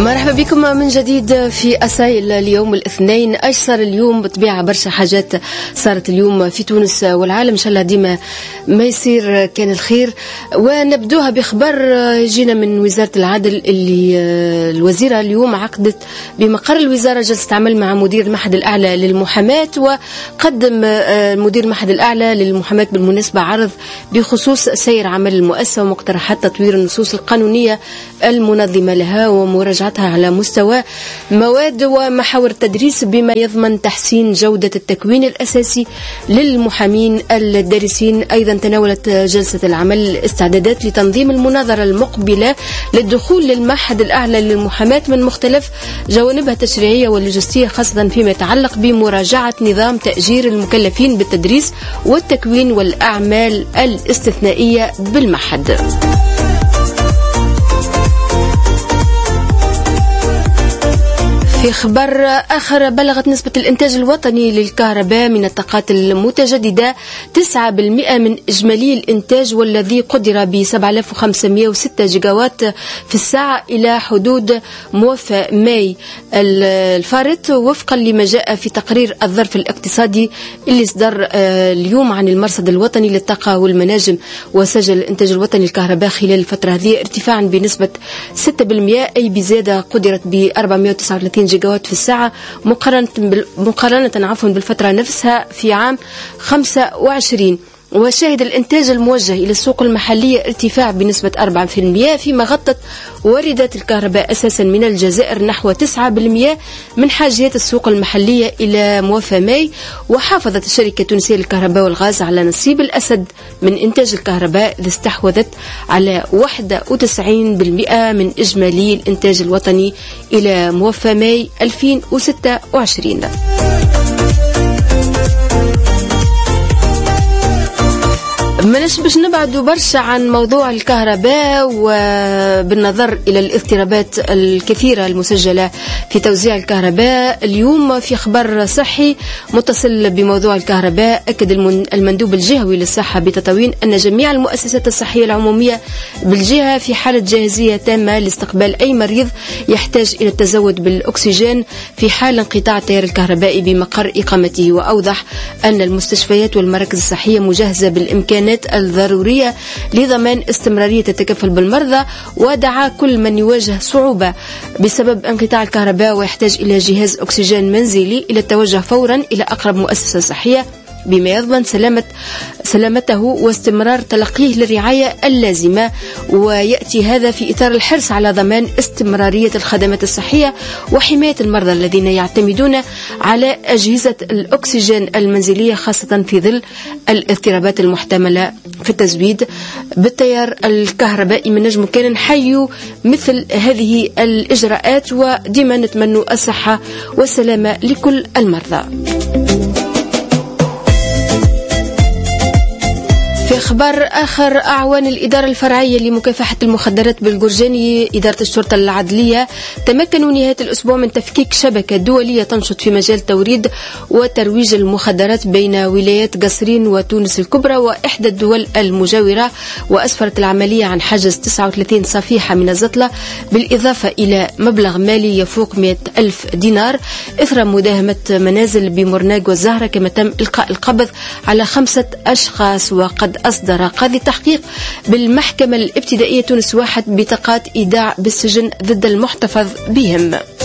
مرحبا بكم من جديد في أسايل اليوم الاثنين. ايش صار اليوم؟ بطبيعة برشا حاجات صارت اليوم في تونس والعالم، إن شاء الله ديما ما يصير كان الخير. ونبدوها بخبر جينا من وزارة العدل، اللي الوزيرة اليوم عقدت بمقر الوزارة جلسة عمل مع مدير المعهد الأعلى للمحاماة، وقدم مدير المعهد الأعلى للمحاماة بالمناسبة عرض بخصوص سير عمل المؤسسة ومقترحات تطوير النصوص القانونية المنظمة لها ومراجعتها على مستوى مواد ومحاور التدريس، بما يضمن تحسين جودة التكوين الأساسي للمحامين الدارسين. أيضا تناولت جلسة العمل استعدادات لتنظيم المناظرة المقبلة للدخول للمعهد الأعلى للمحاماة من مختلف جوانبها التشريعية واللوجستية، خاصة فيما يتعلق بمراجعة نظام تأجير المكلفين بالتدريس والتكوين والأعمال الاستثنائية بالمعهد. في خبر آخر، بلغت نسبة الإنتاج الوطني للكهرباء من الطاقات المتجددة 9% من إجمالي الإنتاج، والذي قدر ب 7506 جيجاوات في الساعة إلى حدود موفى ماي الفارط، وفقا لما جاء في تقرير الظرف الاقتصادي اللي صدر اليوم عن المرصد الوطني للطاقة والمناجم. وسجل الإنتاج الوطني للكهرباء خلال الفترة هذه ارتفاعا بنسبة 6%، أي بزيادة قدرت ب 439 جيجاوات في الساعة مقارنة بالفترة نفسها في عام 25. وشهد الإنتاج الموجه إلى السوق المحلية ارتفاع بنسبة 4%، فيما غطت واردات الكهرباء أساسا من الجزائر نحو 9% من حاجيات السوق المحلية إلى موفى ماي. وحافظت الشركة التونسية للكهرباء والغاز على نصيب الأسد من إنتاج الكهرباء، إذ استحوذت على 91% من إجمالي الإنتاج الوطني إلى موفى ماي 2026. منش باش نبعدوا برشا عن موضوع الكهرباء، وبالنظر إلى الاضطرابات الكثيرة المسجلة في توزيع الكهرباء. اليوم في خبر صحي متصل بموضوع الكهرباء، أكد المندوب الجهوي للصحة بتطاوين أن جميع المؤسسات الصحية العمومية بالجهة في حالة جاهزية تامة لاستقبال أي مريض يحتاج إلى التزود بالأكسجين في حال انقطاع التيار الكهربائي بمقر إقامته. وأوضح أن المستشفيات والمراكز الصحية مجهزة بالإمكانات الضرورية لضمان استمرارية التكفل بالمرضى، ودعا كل من يواجه صعوبة بسبب انقطاع الكهرباء ويحتاج إلى جهاز أكسجين منزلي إلى التوجه فورا إلى أقرب مؤسسة صحية، بما يضمن سلامته واستمرار تلقيه للرعاية اللازمة. ويأتي هذا في إطار الحرص على ضمان استمرارية الخدمات الصحية وحماية المرضى الذين يعتمدون على أجهزة الأكسجين المنزلية، خاصة في ظل الاضطرابات المحتملة في التزويد بالتيار الكهربائي. من نجم كان نحيوا مثل هذه الإجراءات، وديما نتمنى الصحة والسلامة لكل المرضى. في أخبار آخر، أعوان الإدارة الفرعية لمكافحة المخدرات بالجرجاني إدارة الشرطة العدلية تمكنوا نهاية الأسبوع من تفكيك شبكة دولية تنشط في مجال توريد وترويج المخدرات بين ولايات قصرين وتونس الكبرى وإحدى الدول المجاورة. وأسفرت العملية عن حجز 39 صفيحة من الزطلة، بالإضافة إلى مبلغ مالي يفوق 100,000 دينار إثر مداهمة منازل بمرناق والزهرة. كما تم إلقاء القبض على 5 أشخاص. وقد أصدر قاضي التحقيق بالمحكمة الابتدائية تونس 1 بطاقات إيداع بالسجن ضد المحتفظ بهم.